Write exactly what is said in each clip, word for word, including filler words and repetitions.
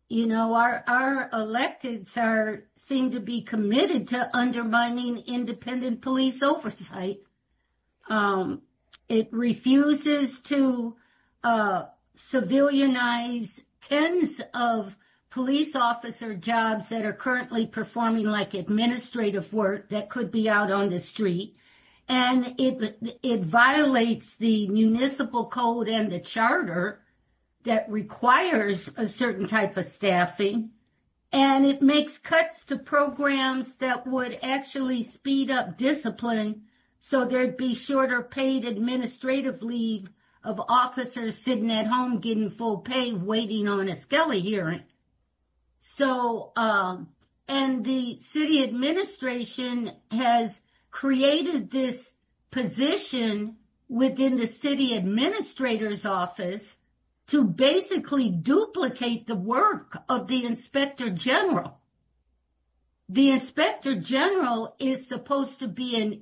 You know, our, our electeds are, seem to be committed to undermining independent police oversight. Um, it refuses to, uh, civilianize tens of police officer jobs that are currently performing like administrative work that could be out on the street. And it, it violates the municipal code and the charter that requires a certain type of staffing. And it makes cuts to programs that would actually speed up discipline so there'd be shorter paid administrative leave of officers sitting at home getting full pay waiting on a Skelly hearing. So, um, and the city administration has created this position within the city administrator's office to basically duplicate the work of the inspector general. The inspector general is supposed to be an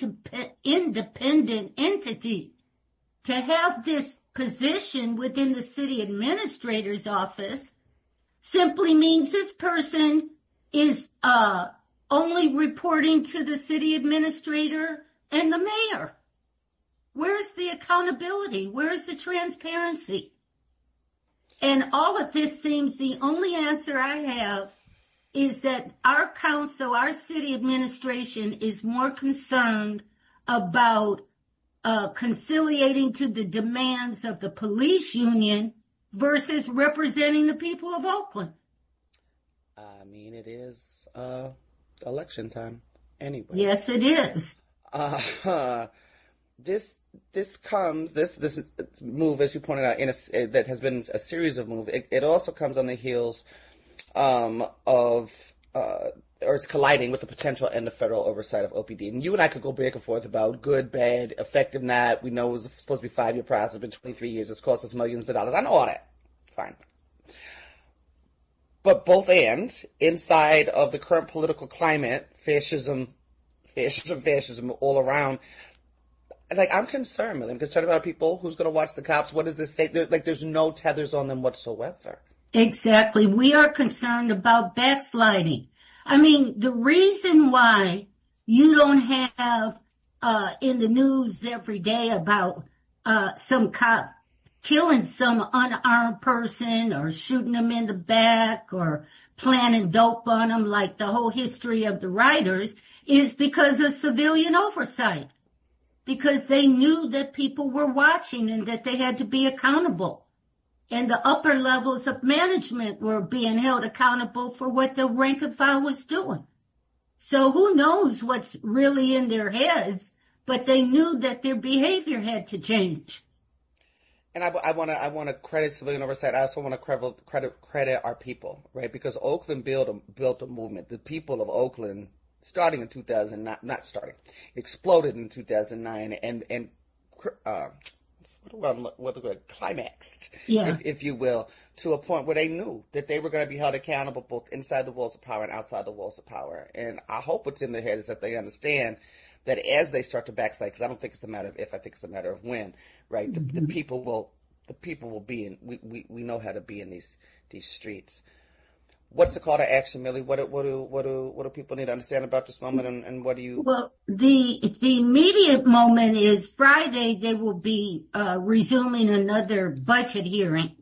independent entity. To have this position within the city administrator's office simply means this person is uh only reporting to the city administrator and the mayor. Where's the accountability? Where's the transparency? And all of this seems the only answer I have is that our council, our city administration is more concerned about uh conciliating to the demands of the police union versus representing the people of Oakland. I mean, it is uh election time anyway. Yes, it is. Uh, this this comes this this move, as you pointed out, in a, that has been a series of moves. It, it also comes on the heels um, of uh, or it's colliding with the potential end of federal oversight of O P D. And you and I could go back and forth about good, bad, effective, not. We know it was supposed to be a five year process. It's been twenty-three years. It's cost us millions of dollars. I know all that. Fine. But both ends, inside of the current political climate, fascism, fascism, fascism all around. Like, I'm concerned, man. I'm concerned about people. Who's going to watch the cops? What does this say? There, like, there's no tethers on them whatsoever. Exactly. We are concerned about backsliding. I mean, the reason why you don't have, uh, in the news every day about, uh, some cop killing some unarmed person or shooting them in the back or planting dope on them like the whole history of the writers is because of civilian oversight. Because they knew that people were watching and that they had to be accountable. And the upper levels of management were being held accountable for what the rank and file was doing. So who knows what's really in their heads, but they knew that their behavior had to change. And I, I want to I want to credit civilian oversight. I also want to credit, credit credit our people, right? Because Oakland built a, built a movement. The people of Oakland, starting in two thousand nine, not starting, exploded in two thousand nine, and and uh, what what, what, what climaxed, yeah. if, if you will, to a point where they knew that they were going to be held accountable both inside the walls of power and outside the walls of power. And I hope what's in their head is that they understand that as they start to backslide, because I don't think it's a matter of if, I think it's a matter of when, right? The, mm-hmm. the people will, the people will be in. We, we, we know how to be in these these streets. What's the call to action, Millie? What do what do what do what do people need to understand about this moment, and, and what do you? Well, the the immediate moment is Friday. They will be uh, resuming another budget hearing,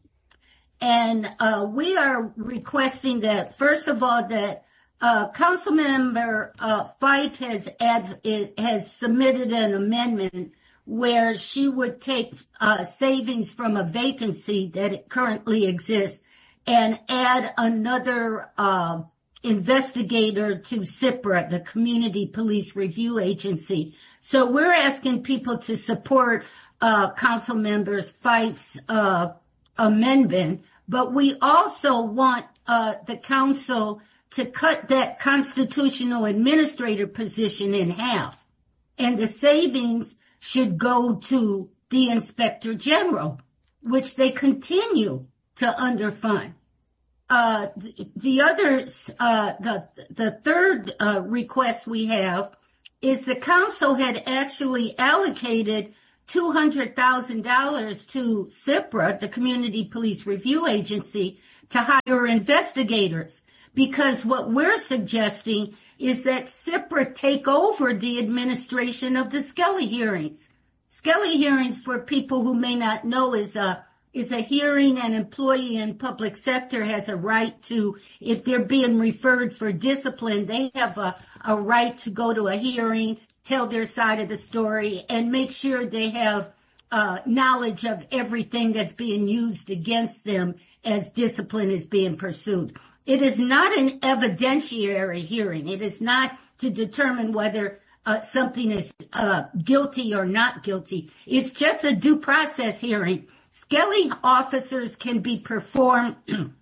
and uh, we are requesting that first of all that. Uh, Councilmember, uh, Fife has ad, it has submitted an amendment where she would take, uh, savings from a vacancy that currently exists and add another, uh, investigator to CIPRA, the Community Police Review Agency. So we're asking people to support, uh, Councilmember Fife's, uh, amendment, but we also want, uh, the council to cut that constitutional administrator position in half. And the savings should go to the inspector general, which they continue to underfund. Uh, the, the other, uh, the, the third, uh, request we have is the council had actually allocated two hundred thousand dollars to CIPRA, the Community Police Review Agency, to hire investigators. Because what we're suggesting is that CIPRA take over the administration of the Skelly hearings. Skelly hearings, for people who may not know, is a is a hearing an employee in public sector has a right to, if they're being referred for discipline, they have a, a right to go to a hearing, tell their side of the story, and make sure they have uh knowledge of everything that's being used against them as discipline is being pursued. It is not an evidentiary hearing. It is not to determine whether uh, something is uh, guilty or not guilty. It's just a due process hearing. Skelly officers can be performed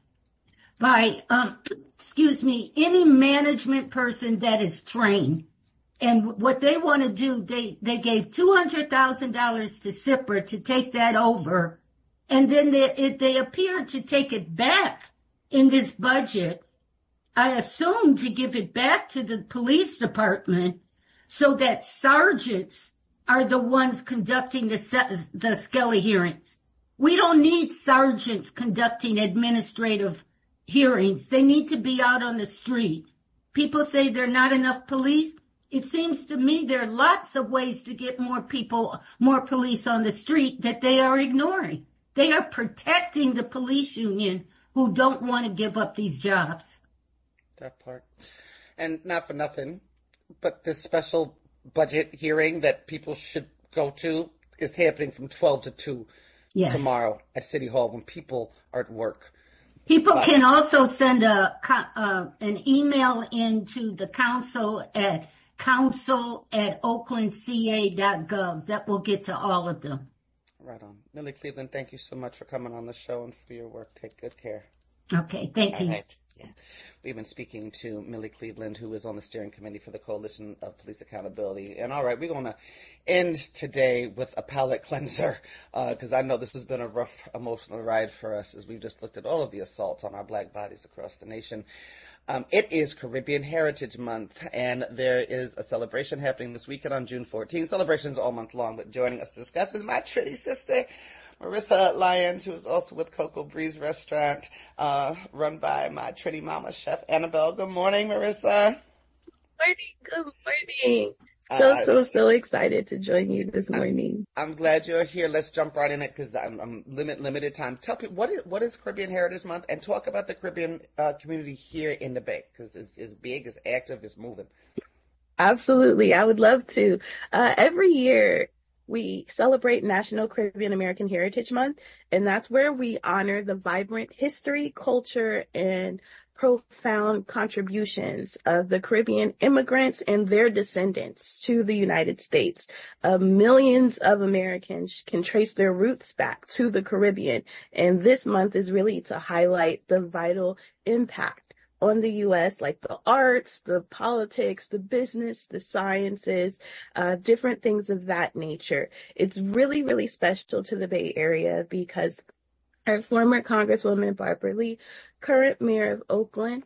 by, um, excuse me, any management person that is trained. And what they want to do, they, they gave two hundred thousand dollars to CIPRA to take that over. And then they, it, they appear to take it back in this budget, I assume, to give it back to the police department so that sergeants are the ones conducting the, the Skelly hearings. We don't need sergeants conducting administrative hearings. They need to be out on the street. People say there are not enough police. It seems to me there are lots of ways to get more people, more police on the street that they are ignoring. They are protecting the police union who don't want to give up these jobs. That part. And not for nothing, but this special budget hearing that people should go to is happening from twelve to two yes. tomorrow at City Hall when people are at work. People but, can also send a uh, an email into the council at council at oakland c a dot gov. That will get to all of them. Right on. Millie Cleveland, thank you so much for coming on the show and for your work. Take good care. Okay, thank All you. Right. Yeah. We've been speaking to Millie Cleveland, who is on the steering committee for the Coalition of Police Accountability. And all right, we're going to end today with a palate cleanser, because uh, I know this has been a rough emotional ride for us as we've just looked at all of the assaults on our black bodies across the nation. Um, it is Caribbean Heritage Month, and there is a celebration happening this weekend on June fourteenth. Celebrations all month long, but joining us to discuss is my Trinity sister, Marissa Lyons, who is also with Cocoa Breeze Restaurant, uh, run by my Trinity mama, Chef Annabelle. Good morning, Marissa. Morning, good morning. So, uh, so, so excited to join you this morning. I'm, I'm glad you're here. Let's jump right in it because I'm, I'm limit, limited time. Tell people, what is, what is Caribbean Heritage Month, and talk about the Caribbean uh, community here in the Bay, because it's, it's big, it's active, it's moving. Absolutely. I would love to. Uh, every year, we celebrate National Caribbean American Heritage Month, and that's where we honor the vibrant history, culture, and profound contributions of the Caribbean immigrants and their descendants to the United States. Uh, millions of Americans can trace their roots back to the Caribbean, and this month is really to highlight the vital impact on the U S, like the arts, the politics, the business, the sciences, uh, different things of that nature. It's really, really special to the Bay Area because our former Congresswoman Barbara Lee, current mayor of Oakland,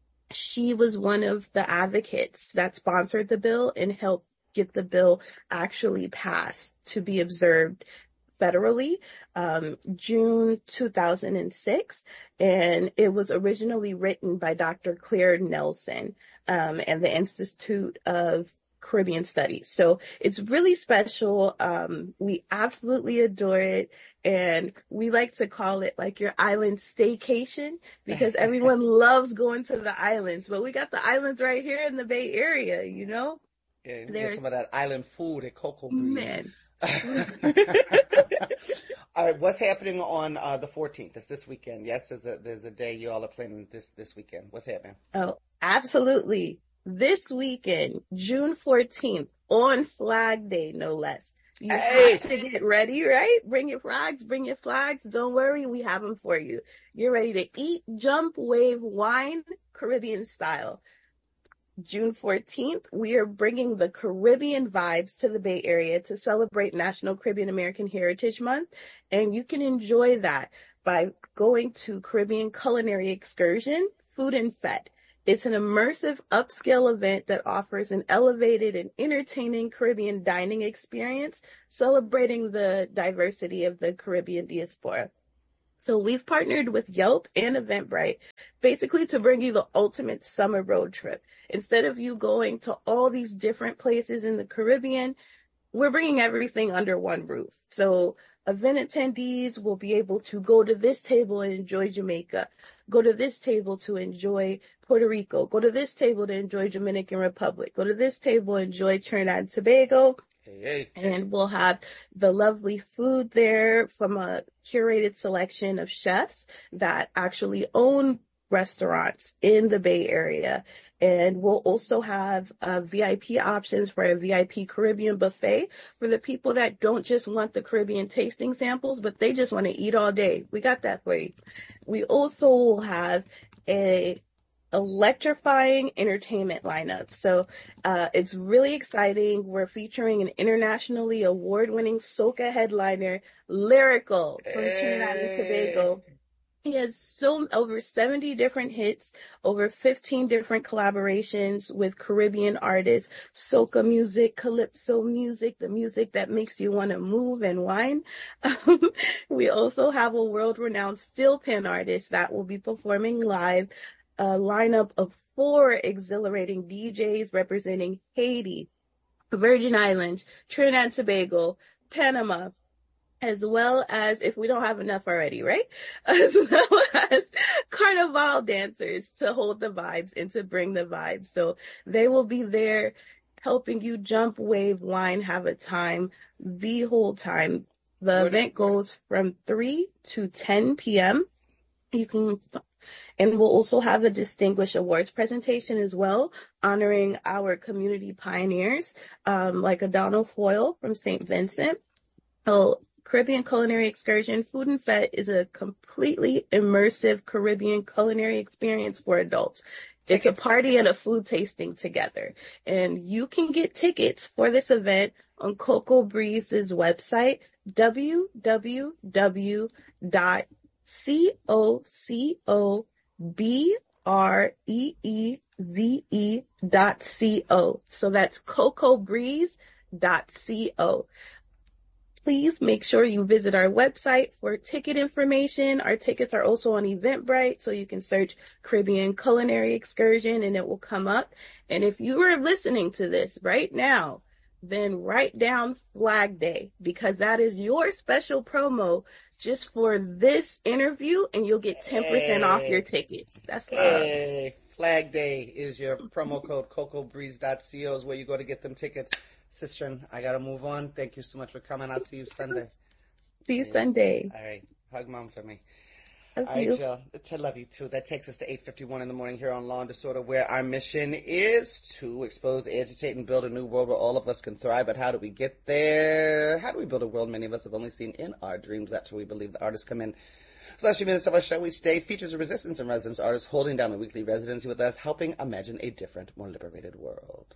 she was one of the advocates that sponsored the bill and helped get the bill actually passed to be observed federally, um, June two thousand six, and it was originally written by Doctor Claire Nelson um, and the Institute of Caribbean Studies. So it's really special. Um, we absolutely adore it, and we like to call it like your island staycation because everyone loves going to the islands, but we got the islands right here in the Bay Area, you know? Yeah, there's some of that island food at Cocoa Breeze. Man. All right, what's happening on uh, the fourteenth? It's this weekend. Yes, there's a there's a day you all are planning this this weekend. What's happening? Oh, absolutely. This weekend, June fourteenth, on Flag Day, no less. You hey. have to get ready, right? Bring your flags, bring your flags. Don't worry, we have them for you. You're ready to eat, jump, wave, wine, Caribbean style. June fourteenth, we are bringing the Caribbean vibes to the Bay Area to celebrate National Caribbean American Heritage Month, and you can enjoy that by going to Caribbean Culinary Excursion, Food and Fete. It's an immersive upscale event that offers an elevated and entertaining Caribbean dining experience, celebrating the diversity of the Caribbean diaspora. So we've partnered with Yelp and Eventbrite, basically to bring you the ultimate summer road trip. Instead of you going to all these different places in the Caribbean, we're bringing everything under one roof. So event attendees will be able to go to this table and enjoy Jamaica, go to this table to enjoy Puerto Rico, go to this table to enjoy Dominican Republic, go to this table, enjoy Trinidad and Tobago. Hey, hey. And we'll have the lovely food there from a curated selection of chefs that actually own restaurants in the Bay Area. And we'll also have uh, V I P options for a V I P Caribbean buffet for the people that don't just want the Caribbean tasting samples, but they just want to eat all day. We got that for you. We also will have a electrifying entertainment lineup. So uh it's really exciting. We're featuring an internationally award-winning soca headliner, Lyrical, from hey. Trinidad and Tobago. He has so over seventy different hits, over fifteen different collaborations with Caribbean artists, soca music, calypso music, the music that makes you want to move and whine. Um, we also have a world-renowned steel pan artist that will be performing live, a lineup of four exhilarating D Js representing Haiti, Virgin Islands, Trinidad and Tobago, Panama, as well as, if we don't have enough already, right? As well as carnival dancers to hold the vibes and to bring the vibes. So they will be there helping you jump, wave, wine, have a time the whole time. The event goes from three to ten p.m. You can, and we'll also have a distinguished awards presentation as well, honoring our community pioneers, um, like Adonal Foyle from Saint Vincent. Oh, Caribbean Culinary Excursion Food and Fete is a completely immersive Caribbean culinary experience for adults. It's a party and a food tasting together. And you can get tickets for this event on Coco Breeze's website, w w w dot coco breeze dot co. So that's coco breeze dot co. Please make sure you visit our website for ticket information. Our tickets are also on Eventbrite, so you can search Caribbean Culinary Excursion and it will come up. And if you are listening to this right now, then write down Flag Day, because that is your special promo just for this interview, and you'll get ten percent hey. off your tickets. That's love. Hey, Flag Day is your promo code. coco breeze dot co is where you go to get them tickets. Sister, I gotta move on. Thank you so much for coming. I'll see you Sunday. See you yes. Sunday. All right. Hug mom for me. Love All right, you. y'all. I love you too. That takes us to eight fifty-one in the morning here on Law and Disorder, where our mission is to expose, agitate, and build a new world where all of us can thrive. But how do we get there? How do we build a world many of us have only seen in our dreams? That's where we believe the artists come in. So last few minutes of our show each day features a resistance and residence artists holding down a weekly residency with us, helping imagine a different, more liberated world.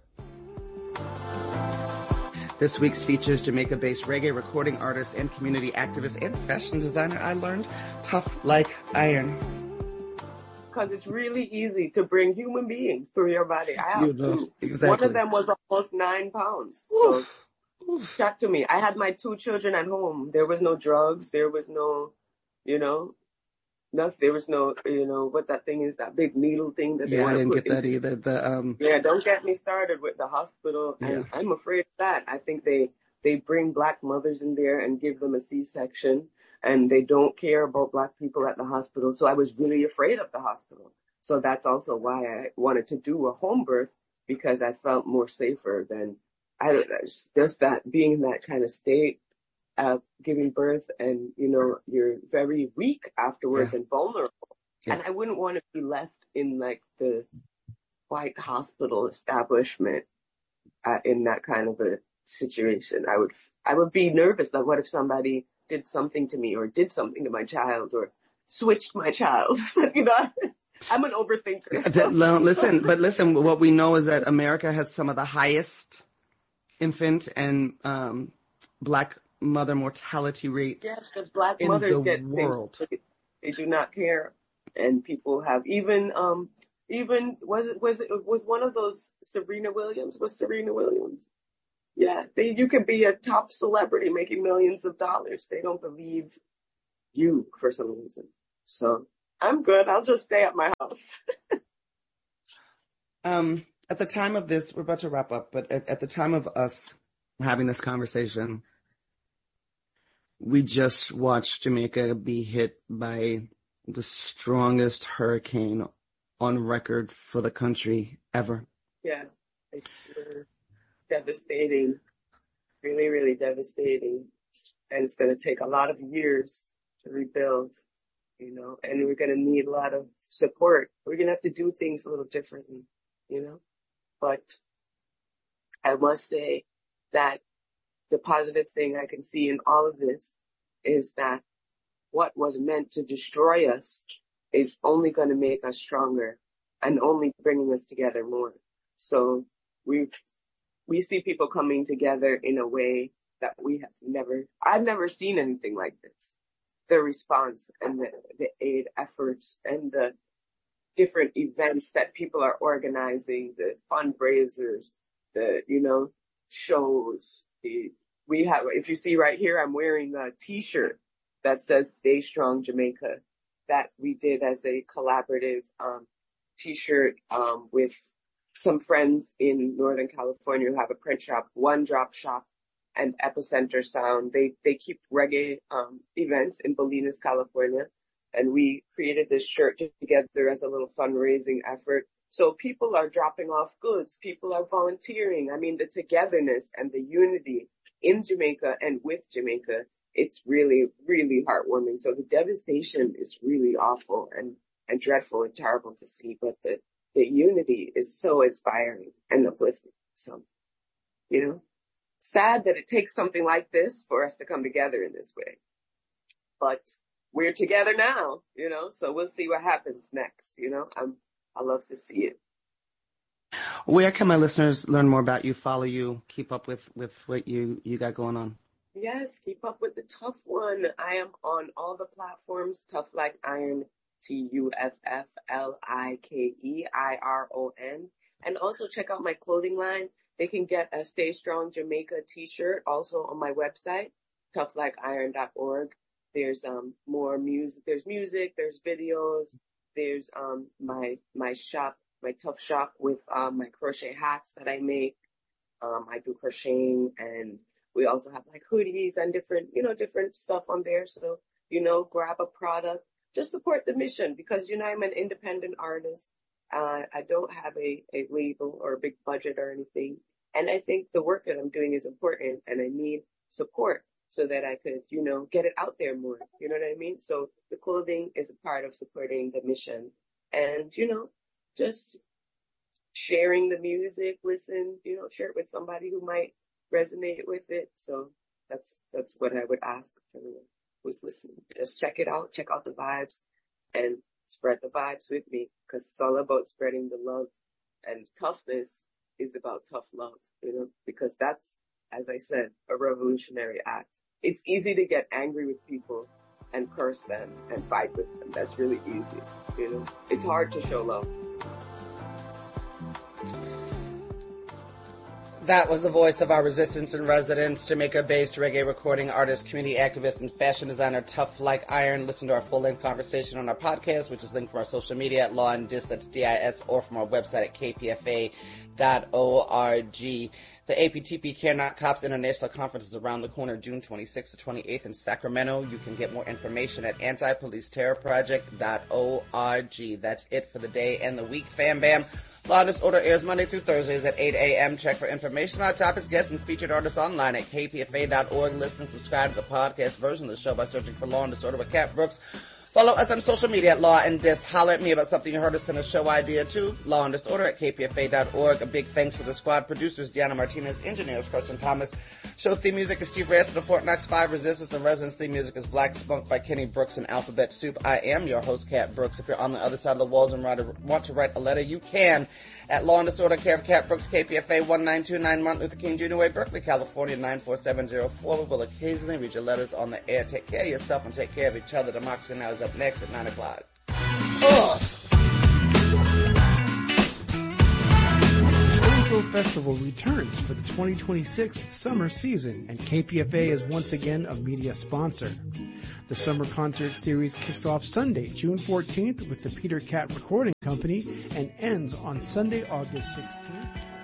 This week's features Jamaica-based reggae recording artist and community activist and fashion designer. I learned tough like iron. Because it's really easy to bring human beings through your body. I have you know, two. Exactly. One of them was almost nine pounds. So, shock to me. I had my two children at home. There was no drugs. There was no, you know, nothing. There was no, you know, what that thing is, that big needle thing that they yeah, want I to didn't put get that in. either. The, um... Yeah, don't get me started with the hospital. Yeah. And I'm afraid of that. I think they, they bring black mothers in there and give them a C-section, and they don't care about black people at the hospital. So I was really afraid of the hospital. So that's also why I wanted to do a home birth, because I felt more safer than, I don't know, just that being in that kind of state, uh, giving birth, and, you know, you're very weak afterwards yeah. and vulnerable. Yeah. And I wouldn't want to be left in like the white hospital establishment uh, in that kind of a situation. I would, I would be nervous. Like, what if somebody did something to me, or did something to my child, or switched my child? You know, I'm an overthinker. So. No, listen, but listen, what we know is that America has some of the highest infant and um, black mother mortality rates yes, the black in mothers the get world. Things, they do not care. And people have even, um, Even, was it, was it, was one of those Serena Williams? Was Serena Williams? Yeah, they, you could be a top celebrity making millions of dollars. They don't believe you for some reason. So I'm good. I'll just stay at my house. um, at the time of this, we're about to wrap up, but at, at the time of us having this conversation, we just watched Jamaica be hit by the strongest hurricane on record for the country ever. Yeah, it's uh, devastating, really, really devastating. And it's going to take a lot of years to rebuild, you know, and we're going to need a lot of support. We're going to have to do things a little differently, you know, but I must say that the positive thing I can see in all of this is that what was meant to destroy us is only going to make us stronger and only bringing us together more. So we've, we see people coming together in a way that we have never, I've never seen anything like this. The response and the, the aid efforts and the different events that people are organizing, the fundraisers, the, you know, shows, the, we have, if you see right here, I'm wearing a t-shirt that says Stay Strong Jamaica that we did as a collaborative, um, t-shirt, um, with some friends in Northern California who have a print shop, One Drop Shop and Epicenter Sound. They, they keep reggae, um, events in Bolinas, California. And we created this shirt together as a little fundraising effort. So people are dropping off goods. People are volunteering. I mean, the togetherness and the unity in Jamaica and with Jamaica, it's really, really heartwarming. So the devastation is really awful and, and dreadful and terrible to see, but the, the unity is so inspiring and uplifting. So, you know, sad that it takes something like this for us to come together in this way. But we're together now, you know, so we'll see what happens next, you know. I'm, I love to see it. Where can my listeners learn more about you, follow you, keep up with, with what you, you got going on? Yes, keep up with the Tough One. I am on all the platforms, Tough Like Iron, T U F F L I K E I R O N. And also check out my clothing line. They can get a Stay Strong Jamaica t-shirt also on my website, tough like iron dot org. There's um more music, there's music, there's videos, there's um my my shop, my Tough Shop with um my crochet hats that I make. Um I do crocheting, and we also have like hoodies and different, you know, different stuff on there. So, you know, grab a product, just support the mission, because, you know, I'm an independent artist. Uh, I don't have a, a label or a big budget or anything. And I think the work that I'm doing is important, and I need support so that I could, you know, get it out there more. You know what I mean? So the clothing is a part of supporting the mission, and, you know, just sharing the music, listen, you know, share it with somebody who might resonate with it. So that's, that's what I would ask everyone who's listening. Just check it out, check out the vibes, and spread the vibes with me, because it's all about spreading the love, and toughness is about tough love, you know, because that's, as I said, a revolutionary act. It's easy to get angry with people and curse them and fight with them. That's really easy, you know. It's hard to show love. That was the voice of our Resistance in Residence, Jamaica-based reggae recording artist, community activist, and fashion designer Tough Like Iron. Listen to our full-length conversation on our podcast, which is linked from our social media at Law and Dis, that's D I S, or from our website at k p f a dot org. The A P T P Care Not Cops International Conference is around the corner, June twenty-sixth to twenty-eighth in Sacramento. You can get more information at anti police terror project dot org. That's it for the day and the week, fam bam. Law and Disorder airs Monday through Thursdays at eight a.m. Check for information on our topics, guests, and featured artists online at k p f a dot org. Listen and subscribe to the podcast version of the show by searching for Law and Disorder with Kat Brooks. Follow us on social media at Law and Dis. Holler at me about something you heard us in a show idea too. Law and Disorder at k p f a dot org. A big thanks to the squad producers, Deanna Martinez, engineers, Christian Thomas. Show theme music is Steve Reyes of the Fort Knox five, Resistance and Residence theme music is Black Spunk by Kenny Brooks and Alphabet Soup. I am your host, Kat Brooks. If you're on the other side of the walls and want to write a letter, you can at Law and Disorder, care of Kat Brooks, K P F A one nine two nine Martin Luther King Junior Way, Berkeley, California nine four seven zero four. We will occasionally read your letters on the air. Take care of yourself and take care of each other. Democracy Now! Is up next at nine o'clock. Ugh. Festival returns for the twenty twenty-six summer season, and K P F A is once again a media sponsor. The summer concert series kicks off Sunday, June fourteenth with the Peter Cat Recording Company and ends on Sunday, August sixteenth.